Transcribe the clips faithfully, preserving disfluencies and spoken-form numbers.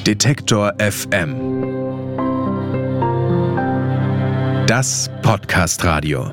Detektor F M. Das Podcast-Radio.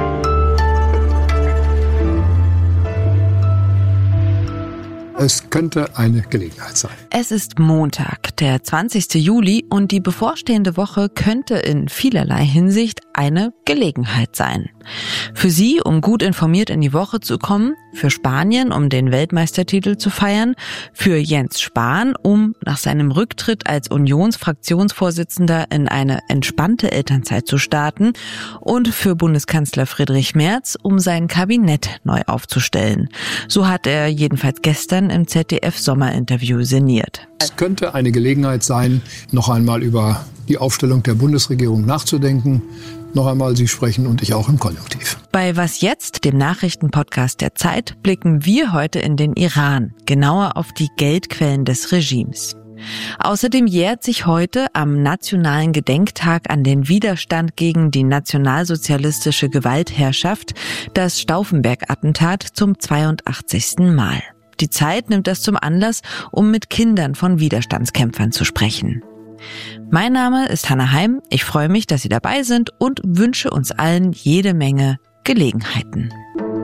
Es könnte eine Gelegenheit sein. Es ist Montag, der zwanzigsten Juli, und die bevorstehende Woche könnte in vielerlei Hinsicht eine Gelegenheit sein. Für Sie, um gut informiert in die Woche zu kommen, für Spanien, um den Weltmeistertitel zu feiern, für Jens Spahn, um nach seinem Rücktritt als Unionsfraktionsvorsitzender in eine entspannte Elternzeit zu starten, und für Bundeskanzler Friedrich Merz, um sein Kabinett neu aufzustellen. So hat er jedenfalls gestern im Z D F-Sommerinterview sinniert. Es könnte eine Gelegenheit sein, noch einmal über die Aufstellung der Bundesregierung nachzudenken. Noch einmal Sie sprechen und ich auch im Konjunktiv. Bei Was jetzt, dem Nachrichtenpodcast der Zeit, blicken wir heute in den Iran, genauer auf die Geldquellen des Regimes. Außerdem jährt sich heute am Nationalen Gedenktag an den Widerstand gegen die nationalsozialistische Gewaltherrschaft das Stauffenberg-Attentat zum zweiundachtzigsten Mal. Die Zeit nimmt das zum Anlass, um mit Kindern von Widerstandskämpfern zu sprechen. Mein Name ist Hannah Heim. Ich freue mich, dass Sie dabei sind und wünsche uns allen jede Menge Gelegenheiten.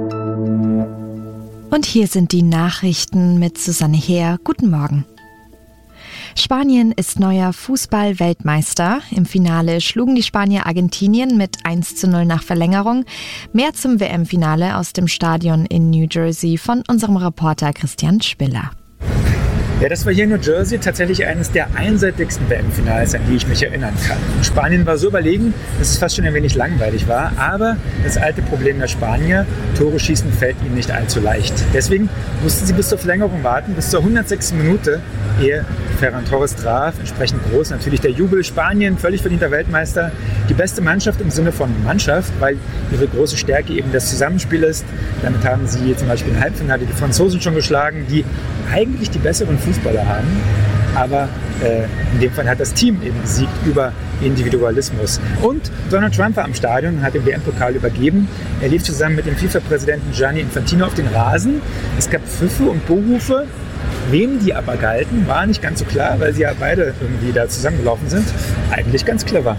Und hier sind die Nachrichten mit Susanne Heer. Guten Morgen. Spanien ist neuer Fußball-Weltmeister. Im Finale schlugen die Spanier Argentinien mit eins zu null nach Verlängerung. Mehr zum W M-Finale aus dem Stadion in New Jersey von unserem Reporter Christian Spiller. Ja, das war hier in New Jersey tatsächlich eines der einseitigsten W M-Finals, an die ich mich erinnern kann. Spanien war so überlegen, dass es fast schon ein wenig langweilig war, aber das alte Problem der Spanier, Tore schießen, fällt ihnen nicht allzu leicht. Deswegen mussten sie bis zur Verlängerung warten, bis zur hundertsechsten Minute, ehe Ferran Torres traf. Entsprechend groß natürlich der Jubel. Spanien, völlig verdienter Weltmeister, die beste Mannschaft im Sinne von Mannschaft, weil ihre große Stärke eben das Zusammenspiel ist. Damit haben sie zum Beispiel im Halbfinale die Franzosen schon geschlagen, die eigentlich die besseren Fußballer haben, aber äh, in dem Fall hat das Team eben gesiegt über Individualismus. Und Donald Trump war am Stadion und hat den W M-Pokal übergeben. Er lief zusammen mit dem FIFA-Präsidenten Gianni Infantino auf den Rasen. Es gab Pfiffe und Buhrufe. Wem die aber galten, war nicht ganz so klar, weil sie ja beide irgendwie da zusammengelaufen sind. Eigentlich ganz clever.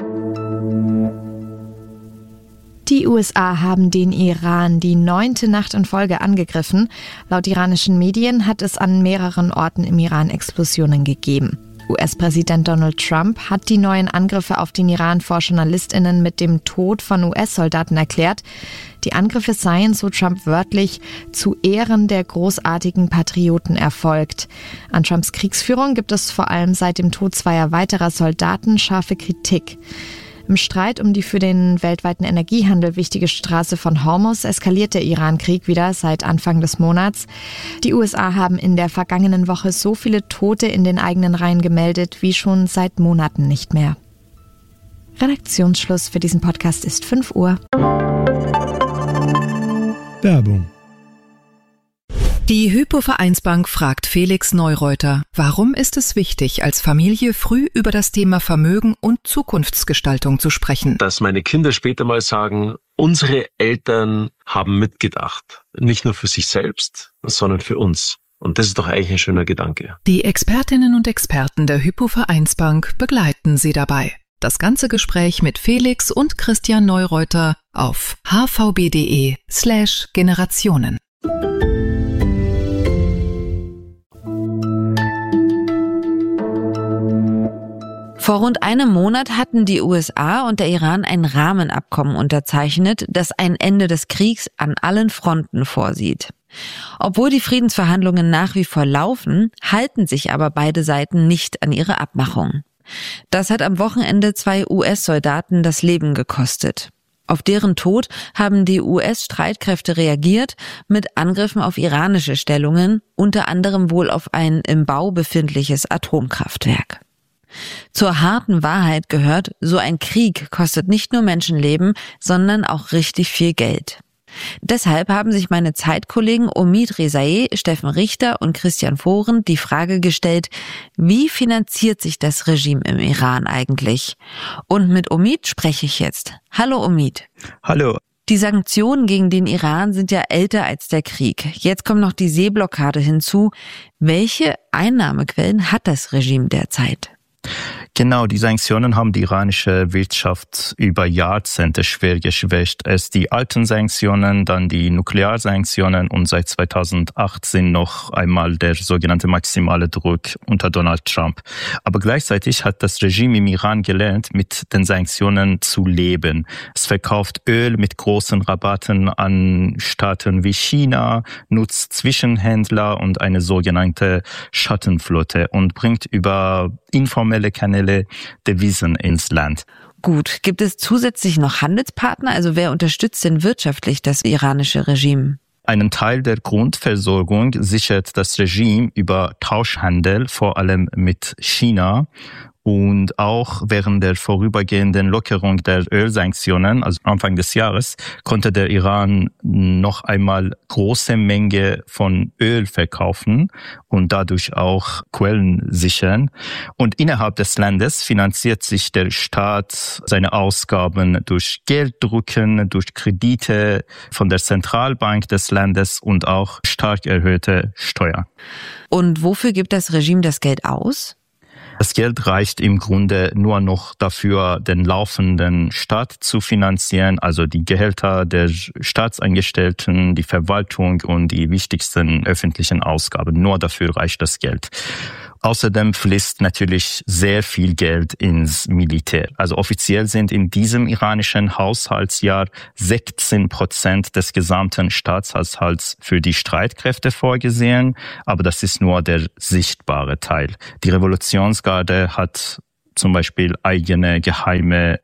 Die U S A haben den Iran die neunte Nacht in Folge angegriffen. Laut iranischen Medien hat es an mehreren Orten im Iran Explosionen gegeben. U S-Präsident Donald Trump hat die neuen Angriffe auf den Iran vor JournalistInnen mit dem Tod von U S-Soldaten erklärt. Die Angriffe seien, so Trump wörtlich, zu Ehren der großartigen Patrioten erfolgt. An Trumps Kriegsführung gibt es vor allem seit dem Tod zweier weiterer Soldaten scharfe Kritik. Im Streit um die für den weltweiten Energiehandel wichtige Straße von Hormuz eskaliert der Iran-Krieg wieder seit Anfang des Monats. Die U S A haben in der vergangenen Woche so viele Tote in den eigenen Reihen gemeldet wie schon seit Monaten nicht mehr. Redaktionsschluss für diesen Podcast ist fünf Uhr. Werbung. Die Hypo-Vereinsbank fragt Felix Neureuter, warum ist es wichtig, als Familie früh über das Thema Vermögen und Zukunftsgestaltung zu sprechen? Dass meine Kinder später mal sagen, unsere Eltern haben mitgedacht. Nicht nur für sich selbst, sondern für uns. Und das ist doch eigentlich ein schöner Gedanke. Die Expertinnen und Experten der Hypo-Vereinsbank begleiten Sie dabei. Das ganze Gespräch mit Felix und Christian Neureuter auf hvb.de slash Generationen. Vor rund einem Monat hatten die U S A und der Iran ein Rahmenabkommen unterzeichnet, das ein Ende des Kriegs an allen Fronten vorsieht. Obwohl die Friedensverhandlungen nach wie vor laufen, halten sich aber beide Seiten nicht an ihre Abmachung. Das hat am Wochenende zwei U S-Soldaten das Leben gekostet. Auf deren Tod haben die U S-Streitkräfte reagiert mit Angriffen auf iranische Stellungen, unter anderem wohl auf ein im Bau befindliches Atomkraftwerk. Zur harten Wahrheit gehört, so ein Krieg kostet nicht nur Menschenleben, sondern auch richtig viel Geld. Deshalb haben sich meine Zeitkollegen Omid Rezaei, Steffen Richter und Christian Vohren die Frage gestellt, wie finanziert sich das Regime im Iran eigentlich? Und mit Omid spreche ich jetzt. Hallo Omid. Hallo. Die Sanktionen gegen den Iran sind ja älter als der Krieg. Jetzt kommt noch die Seeblockade hinzu. Welche Einnahmequellen hat das Regime derzeit? Genau, die Sanktionen haben die iranische Wirtschaft über Jahrzehnte schwer geschwächt. Erst die alten Sanktionen, dann die Nuklearsanktionen und seit zweitausendachtzehn noch einmal der sogenannte maximale Druck unter Donald Trump. Aber gleichzeitig hat das Regime im Iran gelernt, mit den Sanktionen zu leben. Es verkauft Öl mit großen Rabatten an Staaten wie China, nutzt Zwischenhändler und eine sogenannte Schattenflotte und bringt über informelle Kanäle Devisen ins Land. Gut, gibt es zusätzlich noch Handelspartner? Also wer unterstützt denn wirtschaftlich das iranische Regime? Einen Teil der Grundversorgung sichert das Regime über Tauschhandel, vor allem mit China. Und auch während der vorübergehenden Lockerung der Ölsanktionen, also Anfang des Jahres, konnte der Iran noch einmal große Menge von Öl verkaufen und dadurch auch Quellen sichern. Und innerhalb des Landes finanziert sich der Staat seine Ausgaben durch Gelddrucken, durch Kredite von der Zentralbank des Landes und auch stark erhöhte Steuern. Und wofür gibt das Regime das Geld aus? Das Geld reicht im Grunde nur noch dafür, den laufenden Staat zu finanzieren, also die Gehälter der Staatsangestellten, die Verwaltung und die wichtigsten öffentlichen Ausgaben. Nur dafür reicht das Geld. Außerdem fließt natürlich sehr viel Geld ins Militär. Also offiziell sind in diesem iranischen Haushaltsjahr sechzehn Prozent des gesamten Staatshaushalts für die Streitkräfte vorgesehen. Aber das ist nur der sichtbare Teil. Die Revolutionsgarde hat zum Beispiel eigene geheime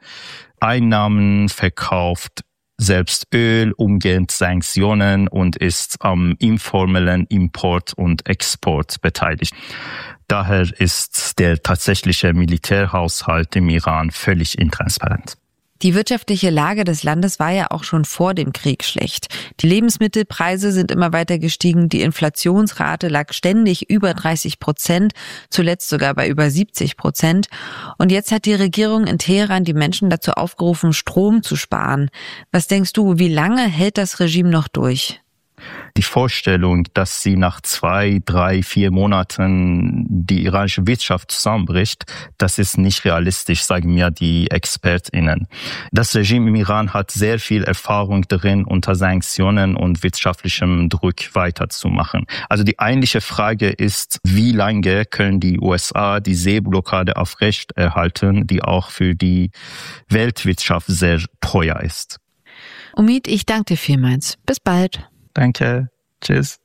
Einnahmen verkauft, selbst Öl, umgehend Sanktionen und ist am informellen Import und Export beteiligt. Daher ist der tatsächliche Militärhaushalt im Iran völlig intransparent. Die wirtschaftliche Lage des Landes war ja auch schon vor dem Krieg schlecht. Die Lebensmittelpreise sind immer weiter gestiegen, die Inflationsrate lag ständig über dreißig Prozent, zuletzt sogar bei über siebzig Prozent. Und jetzt hat die Regierung in Teheran die Menschen dazu aufgerufen, Strom zu sparen. Was denkst du, wie lange hält das Regime noch durch? Die Vorstellung, dass sie nach zwei, drei, vier Monaten die iranische Wirtschaft zusammenbricht, das ist nicht realistisch, sagen mir die ExpertInnen. Das Regime im Iran hat sehr viel Erfahrung darin, unter Sanktionen und wirtschaftlichem Druck weiterzumachen. Also die eigentliche Frage ist, wie lange können die U S A die Seeblockade aufrechterhalten, die auch für die Weltwirtschaft sehr teuer ist. Omid, ich danke dir vielmals. Bis bald. Danke. Tschüss.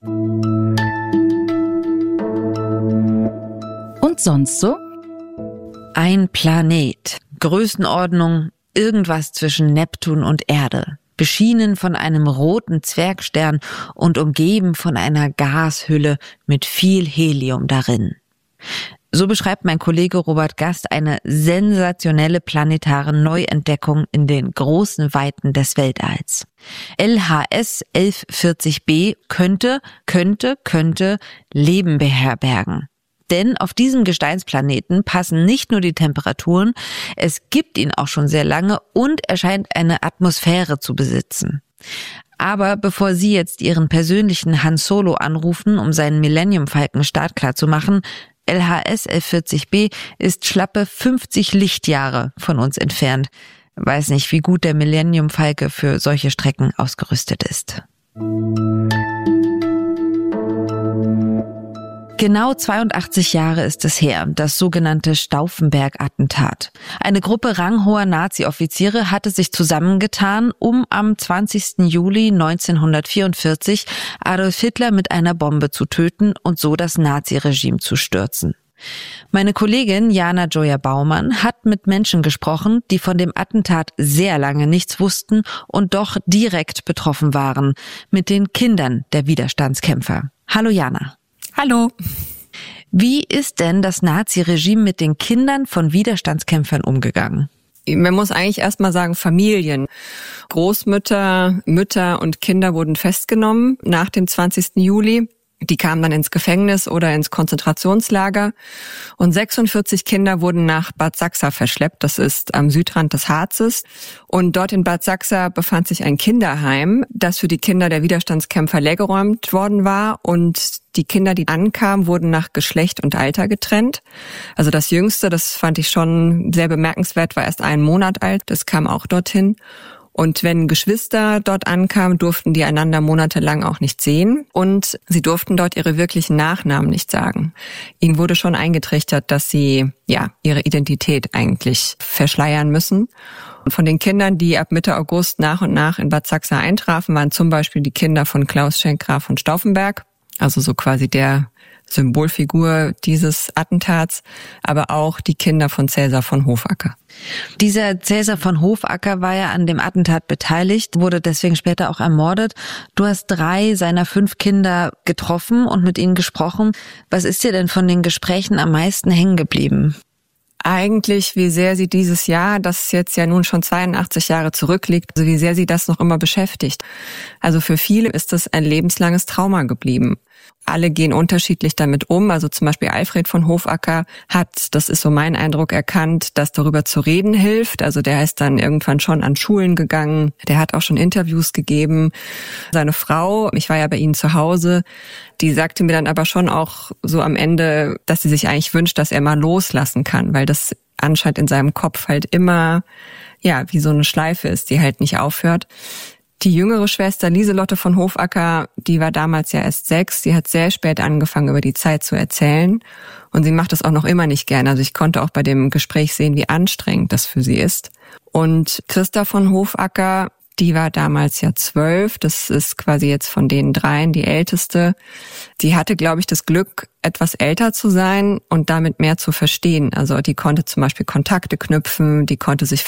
Und sonst so? Ein Planet. Größenordnung irgendwas zwischen Neptun und Erde. Beschienen von einem roten Zwergstern und umgeben von einer Gashülle mit viel Helium darin. So beschreibt mein Kollege Robert Gast eine sensationelle planetare Neuentdeckung in den großen Weiten des Weltalls. L H S elf vierzig b könnte, könnte, könnte Leben beherbergen. Denn auf diesem Gesteinsplaneten passen nicht nur die Temperaturen, es gibt ihn auch schon sehr lange und er scheint eine Atmosphäre zu besitzen. Aber bevor Sie jetzt Ihren persönlichen Han Solo anrufen, um seinen Millennium Falcon startklar zu machen, L H S elf vierzig b ist schlappe fünfzig Lichtjahre von uns entfernt. Weiß nicht, wie gut der Millennium Falke für solche Strecken ausgerüstet ist. Genau zweiundachtzig Jahre ist es her, das sogenannte Stauffenberg-Attentat. Eine Gruppe ranghoher Nazi-Offiziere hatte sich zusammengetan, um am zwanzigsten Juli neunzehnhundertvierundvierzig Adolf Hitler mit einer Bombe zu töten und so das Naziregime zu stürzen. Meine Kollegin Jana Joya Baumann hat mit Menschen gesprochen, die von dem Attentat sehr lange nichts wussten und doch direkt betroffen waren, mit den Kindern der Widerstandskämpfer. Hallo Jana. Hallo. Wie ist denn das Naziregime mit den Kindern von Widerstandskämpfern umgegangen? Man muss eigentlich erstmal sagen Familien. Großmütter, Mütter und Kinder wurden festgenommen nach dem zwanzigsten Juli. Die kamen dann ins Gefängnis oder ins Konzentrationslager und sechsundvierzig Kinder wurden nach Bad Sachsa verschleppt. Das ist am Südrand des Harzes. Und dort in Bad Sachsa befand sich ein Kinderheim, das für die Kinder der Widerstandskämpfer leergeräumt worden war. Und die Kinder, die ankamen, wurden nach Geschlecht und Alter getrennt. Also das Jüngste, das fand ich schon sehr bemerkenswert, war erst einen Monat alt. Das kam auch dorthin. Und wenn Geschwister dort ankamen, durften die einander monatelang auch nicht sehen und sie durften dort ihre wirklichen Nachnamen nicht sagen. Ihnen wurde schon eingetrichtert, dass sie ja ihre Identität eigentlich verschleiern müssen. Und von den Kindern, die ab Mitte August nach und nach in Bad Sachsa eintrafen, waren zum Beispiel die Kinder von Klaus Schenk Graf von Stauffenberg, also so quasi der Symbolfigur dieses Attentats, aber auch die Kinder von Cäsar von Hofacker. Dieser Cäsar von Hofacker war ja an dem Attentat beteiligt, wurde deswegen später auch ermordet. Du hast drei seiner fünf Kinder getroffen und mit ihnen gesprochen. Was ist dir denn von den Gesprächen am meisten hängen geblieben? Eigentlich, wie sehr sie dieses Jahr, das jetzt ja nun schon zweiundachtzig Jahre zurückliegt, also wie sehr sie das noch immer beschäftigt. Also für viele ist das ein lebenslanges Trauma geblieben. Alle gehen unterschiedlich damit um. Also zum Beispiel Alfred von Hofacker hat, das ist so mein Eindruck, erkannt, dass darüber zu reden hilft. Also der ist dann irgendwann schon an Schulen gegangen. Der hat auch schon Interviews gegeben. Seine Frau, ich war ja bei ihnen zu Hause, die sagte mir dann aber schon auch so am Ende, dass sie sich eigentlich wünscht, dass er mal loslassen kann, weil das anscheinend in seinem Kopf halt immer, ja, wie so eine Schleife ist, die halt nicht aufhört. Die jüngere Schwester Lieselotte von Hofacker, die war damals ja erst sechs. Sie hat sehr spät angefangen, über die Zeit zu erzählen. Und sie macht das auch noch immer nicht gerne. Also ich konnte auch bei dem Gespräch sehen, wie anstrengend das für sie ist. Und Christa von Hofacker, die war damals ja zwölf. Das ist quasi jetzt von den dreien die älteste. Die hatte, glaube ich, das Glück, etwas älter zu sein und damit mehr zu verstehen. Also die konnte zum Beispiel Kontakte knüpfen, die konnte sich